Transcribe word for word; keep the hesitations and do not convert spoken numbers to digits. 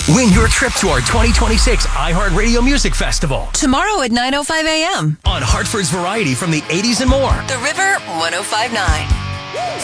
Win your trip to our twenty twenty-six iHeartRadio Music Festival. Tomorrow at nine oh five a.m. on Hartford's Variety from the eighties and more. The River one oh five point nine.